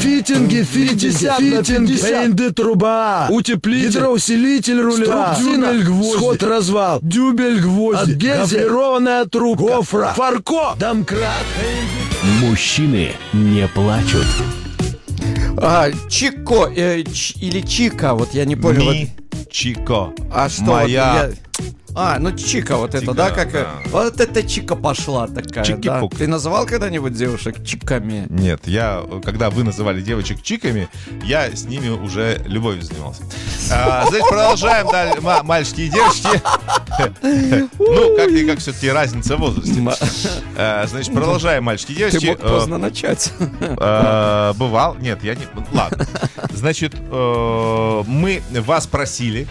Фитинги, бенды, труба, утеплитель, гидроусилитель руля, дюбель, гвоздь, сход-развал, дюбель, гвоздь, гофрированная трубка, гофра, фарко, домкрат. Мужчины не плачут. Чико или Чика, вот я не понял. Чико. А что? Моя... Чика, вот Чика, это, да, как... да. Вот это Чика пошла такая, да. Чики-пук. Ты называл когда-нибудь девушек чиками? Нет, когда вы называли девочек чиками, я с ними уже любовью занимался. Значит, продолжаем дальше. Мальчики и девочки. Ну, как все-таки разница в возрасте. Значит, продолжаем, мальчики и девочки. Ты мог поздно начать. Бывал? Нет, я не... Ладно. Значит, мы вас просили,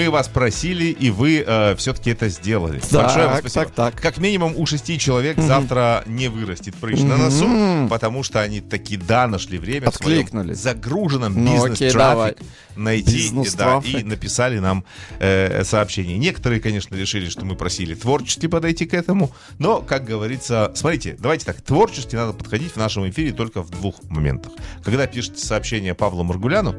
и вы все-таки это сделали. Большое вам спасибо. Так. Как минимум у 6 человек завтра не вырастет прыщ на носу, потому что они таки нашли время в своем загруженном бизнес-трафик найти и написали нам сообщение. Некоторые, конечно, решили, что мы просили творчески подойти к этому, но, как говорится, смотрите, давайте так, творчески надо подходить в нашем эфире только в 2 моментах. Когда пишете сообщение Павлу Маргуляну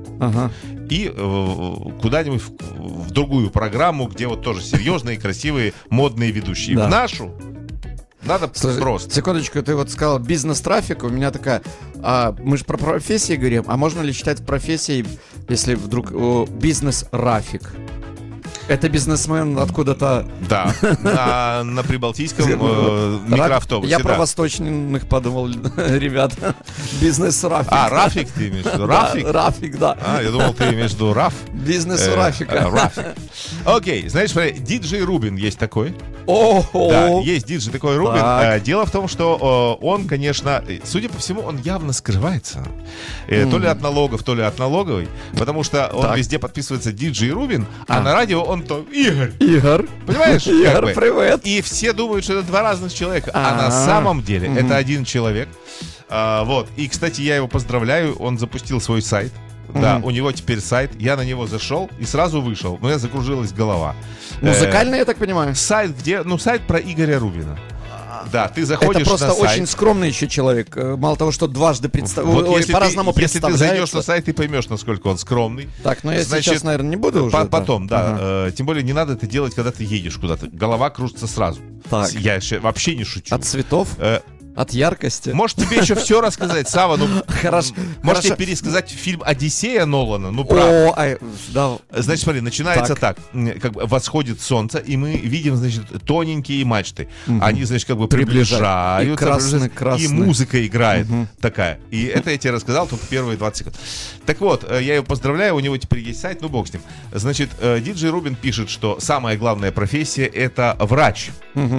и куда-нибудь в другую программу, где вот тоже серьезные, красивые, модные ведущие. В нашу надо просто. Секундочку, ты вот сказал бизнес-трафик, у меня такая... мы же про профессии говорим, а можно ли считать профессией, если вдруг бизнес-рафик? Это бизнесмен откуда-то... Да, на Прибалтийском микроавтобусе. Я про восточных подумал, ребят. Бизнес-рафик. Рафик ты имеешь в виду? Рафик? Рафик, да. Я думал, ты имеешь в виду раф. Бизнес-рафика. Рафик. Окей, знаешь, диджей Рубин есть такой. Да, есть диджей такой Рубин. Дело в том, что он, конечно, судя по всему, он явно скрывается. То ли от налогов, то ли от налоговой. Потому что он везде подписывается диджей Рубин, а на радио он то Игорь. Понимаешь? Игорь, привет. И все думают, что это 2 разных человека. А на самом деле это один человек. Вот. И, кстати, я его поздравляю. Он запустил свой сайт. Да, у него теперь сайт. Я на него зашел и сразу вышел. У меня закружилась голова. Музыкальный, я так понимаю? Сайт, сайт про Игоря Рубина. Да, ты заходишь на сайт. Это просто очень скромный еще человек. Мало того, что дважды по-разному представляется. Если ты зайдешь на сайт, ты поймешь, насколько он скромный. Так, но я сейчас, наверное, не буду уже. Потом, да. Тем более не надо это делать, когда ты едешь куда-то. Голова кружится сразу. Так. Я вообще не шучу. От цветов? От яркости. Может, тебе еще все рассказать, Сава? Хорошо. Может, тебе пересказать фильм «Одиссея» Нолана? Правда. Значит, смотри, начинается так. Как бы восходит солнце, и мы видим, значит, тоненькие мачты. Они, значит, как бы приближаются. И музыка играет такая. И это я тебе рассказал только первые 20 секунд. Так вот, я его поздравляю, у него теперь есть сайт, бог с ним. Значит, диджей Рубин пишет, что самая главная профессия — это врач.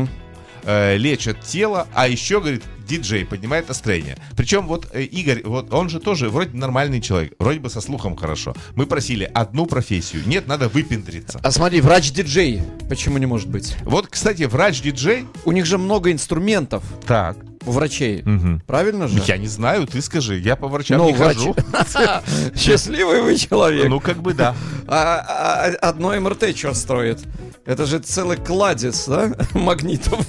Лечат тело, а еще, говорит, диджей поднимает настроение. Причем вот Игорь, вот он же тоже вроде нормальный человек, вроде бы со слухом хорошо. Мы просили одну профессию, нет, надо выпендриться. А смотри, врач-диджей, почему не может быть? Вот, кстати, врач-диджей... У них же много инструментов. Так. У врачей. Правильно же? Я не знаю, ты скажи, я по врачам не хожу. Счастливый вы человек. Ну, как бы да. Одно МРТ что стоит? Это же целый кладезь, да? Магнитов.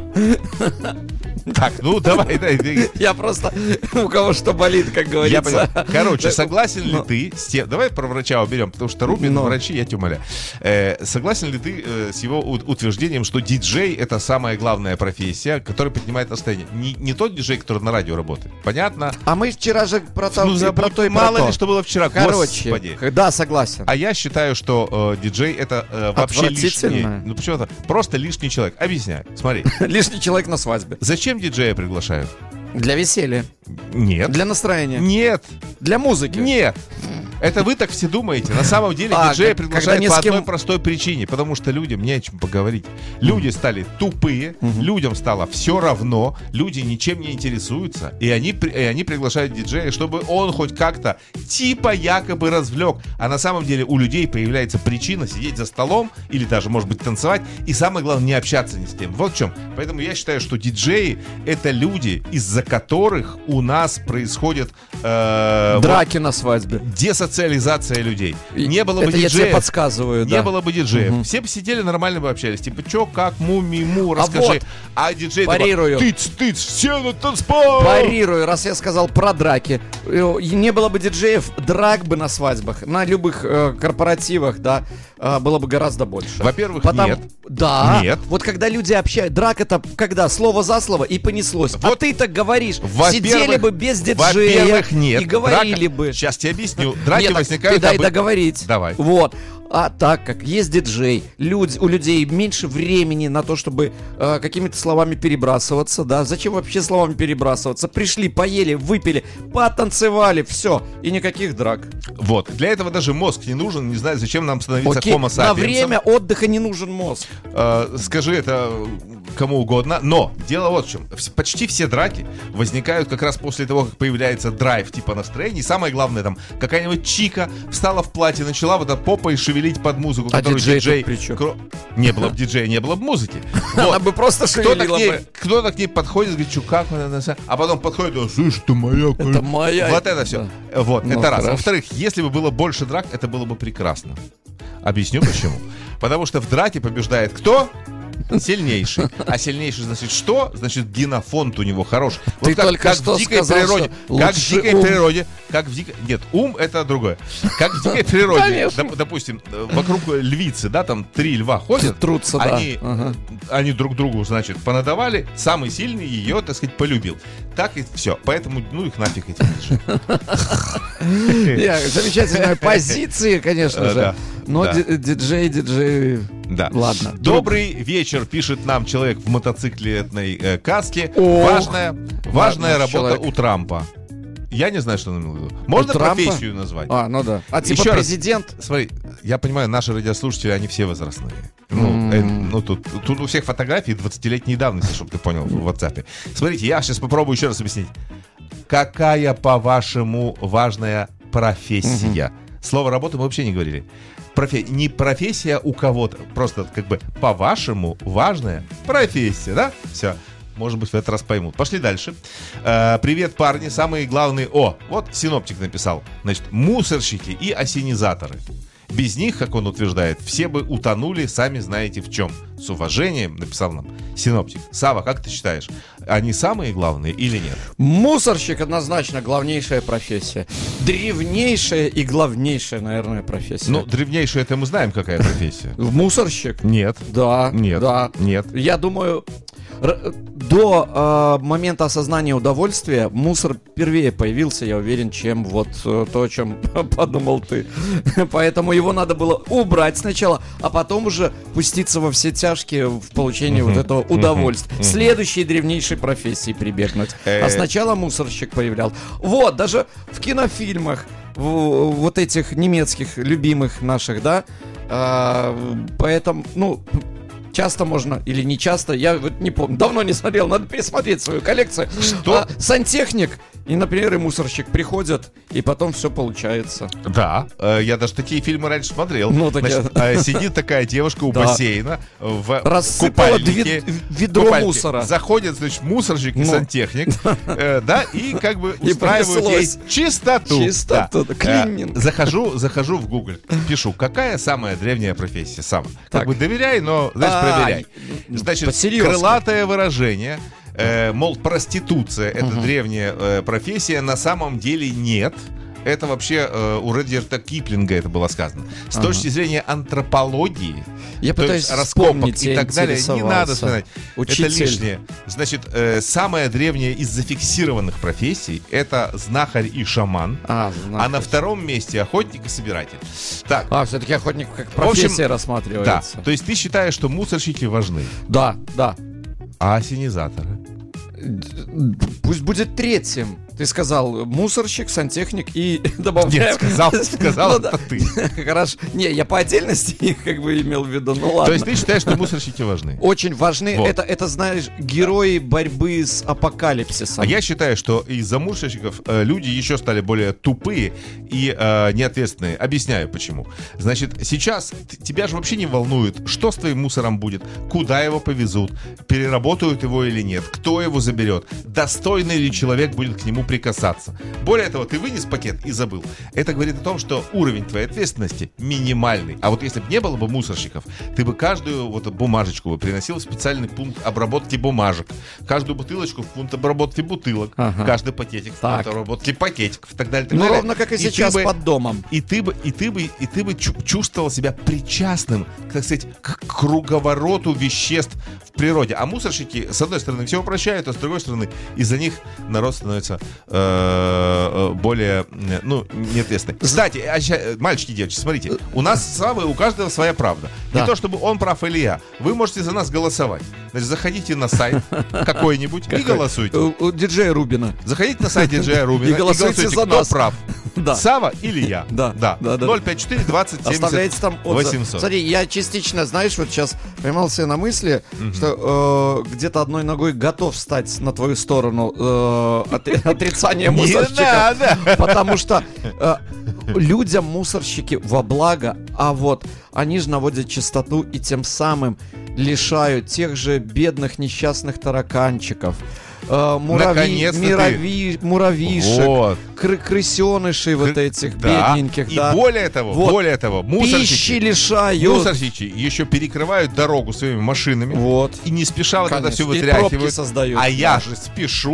Так, ну давай. Я просто, у кого что болит, как говорится. Короче, согласен ли ты с тем... Давай про врача уберем, потому что Рубин, врачи, я тебя умоляю. Согласен ли ты с его утверждением, что диджей — это самая главная профессия, которая поднимает настроение? Не тот диджей, который на радио работает. Понятно? А мы вчера же про то и мало ли, что было вчера. Короче, Господи. Да, согласен. А я считаю, что диджей — это вообще лишний. Ну почему-то просто лишний человек. Объясняю. Смотри. Лишний человек на свадьбе. Зачем диджея приглашают? Для веселья. Нет. Для настроения. Нет. Для музыки. Нет. Это вы так все думаете. На самом деле диджея приглашают по одной простой причине. Потому что людям не о чем поговорить. Люди стали тупые, людям стало все равно, люди ничем не интересуются. И они приглашают диджея, чтобы он хоть как-то типа якобы развлек. А на самом деле у людей появляется причина сидеть за столом или даже, может быть, танцевать. И самое главное, не общаться ни с кем. Вот в чем. Поэтому я считаю, что диджеи — это люди, из-за которых у нас происходят драки на свадьбе, десоциализация социализация людей. Не было бы это диджеев. Я тебе подсказываю, не было бы диджеев. Все бы сидели, нормально бы общались. Типа, чё, как, му, расскажи. А диджей парирую. Тыц, все на танцпол. Парирую, раз я сказал про драки. Не было бы диджеев, драк бы на свадьбах, на любых корпоративах, да, было бы гораздо больше. Во-первых, нет. Да. Нет. Вот когда люди общаются, драк это когда слово за слово и понеслось. Вот. А ты так говоришь, сидели бы без диджея. Во-первых, нет. И говорили драка, бы. Сейчас тебе объясню. Драки Нет, возникают... Ты дай договорить. Давай. Вот. А так как есть диджей, у людей меньше времени на то, чтобы какими-то словами перебрасываться, да, зачем вообще словами перебрасываться? Пришли, поели, выпили, потанцевали, все, и никаких драк. Вот, для этого даже мозг не нужен, не знаю, зачем нам становиться homo sapiens. На время отдыха не нужен мозг. Скажи это кому угодно, но дело вот в чем. Почти все драки возникают как раз после того, как появляется драйв типа настроения. И самое главное, там, какая-нибудь чика встала в платье, начала вот попой шевелить под музыку, которую диджей... Не было бы диджея, не было бы музыки. Она бы просто шевелила бы. Кто-то к ней подходит, говорит, что как она... А потом подходит, слышь, это моя... Это моя. Вот это все. Вот, это раз. Во-вторых, если бы было больше драк, это было бы прекрасно. Объясню почему. Потому что в драке побеждает кто? Сильнейший. А сильнейший, значит, что? Значит, генофонд у него хороший. Ты вот только что в дикой сказал, природе. Как в дикой ум. природе. Как в дикой... Нет, ум это другое. Как в дикой природе. Допустим, вокруг львицы, да, там 3 льва ходят. Трутся, они друг другу, значит, понадавали. Самый сильный ее, так сказать, полюбил. Так и все. Поэтому, ну их нафиг эти диджеи. Замечательная позиция, конечно же. Но диджей... Да. Ладно. Добрый вечер, пишет нам человек в мотоциклетной каске. Важная работа человек. у Трампа. Я не знаю, что он имел в виду. Можно профессию назвать? Ну да. А типа Еще президент? Раз, смотри, я понимаю, наши радиослушатели, они все возрастные. Тут у всех фотографии 20-летней давности, чтобы ты понял, в WhatsApp. Смотрите, я сейчас попробую еще раз объяснить. Какая, по-вашему, важная профессия? Слово «работа» мы вообще не говорили. Не профессия у кого-то, просто как бы по-вашему важная профессия, да? Все. Может быть, в этот раз поймут. Пошли дальше. Привет, парни. Самые главные... вот синоптик написал. Значит, мусорщики и осенизаторы. Без них, как он утверждает, все бы утонули, сами знаете в чем. С уважением, написал нам синоптик. Сава, как ты считаешь, они самые главные или нет? Мусорщик однозначно главнейшая профессия. Древнейшая и главнейшая, наверное, профессия. Ну, древнейшая, это мы знаем, какая профессия. Мусорщик? Нет. Да. Нет. Да. Нет. Я думаю... До момента осознания удовольствия мусор первее появился, я уверен, чем вот то, о чем подумал ты. Поэтому его надо было убрать сначала, а потом уже пуститься во все тяжкие в получении вот этого удовольствия. Следующей древнейшей профессии прибегнуть. А сначала мусорщик появлял. Вот, даже в кинофильмах, вот этих немецких, любимых наших, да, поэтому, часто можно или не часто, я вот не помню, давно не смотрел, надо пересмотреть свою коллекцию. Что? Сантехник и, например, и мусорщик приходят, и потом все получается. Да, я даже такие фильмы раньше смотрел. Значит, сидит такая девушка у бассейна в рассыпала купальнике. ведро мусора. Заходит, значит, мусорщик и сантехник, да, и как бы устраивают ей чистоту. Чистоту, клининг. Захожу в Google, пишу, какая самая древняя профессия? Сам. Как бы доверяй, но, знаешь, проверяй. Значит, крылатое выражение, мол, проституция — это древняя профессия, на самом деле нет. Это вообще у Редьярда Киплинга это было сказано. С точки зрения антропологии, я пытаюсь раскопок и так далее, не надо вспоминать. Учитель. Это лишнее. Значит, самая древняя из зафиксированных профессий — это знахарь и шаман. А на втором месте охотник и собиратель. Так. Все-таки охотник как профессия рассматривается. Да. То есть ты считаешь, что мусорщики важны? Да. А осенизаторы? Пусть будет третьим. Ты сказал мусорщик, сантехник и добавляем... Нет, сказал это ты. Хорошо. Не, я по отдельности их как бы имел в виду, ну ладно. То есть ты считаешь, что мусорщики важны? Очень важны. Вот. Это, знаешь, герои борьбы с апокалипсисом. А я считаю, что из-за мусорщиков люди еще стали более тупые и неответственные. Объясняю, почему. Значит, сейчас тебя же вообще не волнует, что с твоим мусором будет, куда его повезут, переработают его или нет, кто его заберет, достойный ли человек будет к нему нему прикасаться. Более того, ты вынес пакет и забыл. Это говорит о том, что уровень твоей ответственности минимальный. А вот если бы не было бы мусорщиков, ты бы каждую вот бумажечку бы приносил в специальный пункт обработки бумажек, каждую бутылочку в пункт обработки бутылок, каждый пакетик в пункт обработки пакетиков и так далее. Ну, ровно как и сейчас под домом. И ты бы чувствовал себя причастным, так сказать, к круговороту веществ в природе. А мусорщики, с одной стороны, все упрощают, а с другой стороны, из-за них народ становится более, неответственный. Кстати, мальчики и девочки, смотрите, у нас у каждого своя правда. Да. Не то, чтобы он прав или я. Вы можете за нас голосовать. Значит, заходите на сайт какой-нибудь и голосуйте. У диджея Рубина. Заходите на сайт диджея Рубина и голосуйте за кто нас. Прав. Да. Сава или я? Да. 054 20 70 оставляйте там 800. Смотри, я частично, знаешь, вот сейчас поймал себя на мысли, что где-то одной ногой готов встать на твою сторону отрицания мусорщиков. Не надо! Потому что людям мусорщики во благо, а вот они же наводят чистоту и тем самым лишают тех же бедных несчастных тараканчиков, муравьишек, вот. Крысенышей вот этих бедненьких. И более того, пищи лишают. Мусорщики еще перекрывают дорогу своими машинами. Вот. И не спеша вот это все Конечно, и вытряхивают. пробки создают. А я же спешу.